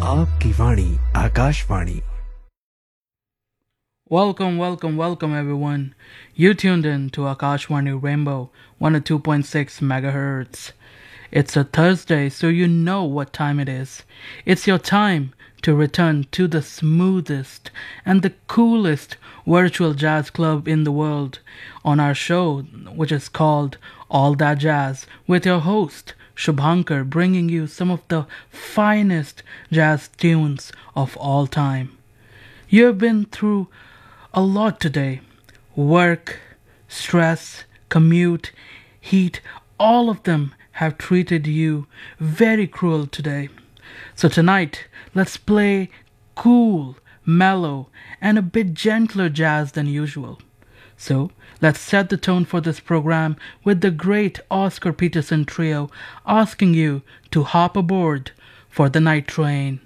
आपकी वाणी Akashvani. Welcome everyone. You tuned in to Akashwani Rainbow 102.6 megahertz. It's a Thursday, so you know what time it is. It's your time to return to the smoothest and the coolest virtual jazz club in the world on our show, which is called All That Jazz, with your host, Shubhankar, bringing you some of the finest jazz tunes of all time. You have been through a lot today: work, stress, commute, heat, all of them have treated you very cruel today. So tonight, let's play cool, mellow, and a bit gentler jazz than usual. So, let's set the tone for this program with the great Oscar Peterson Trio asking you to hop aboard for the night train.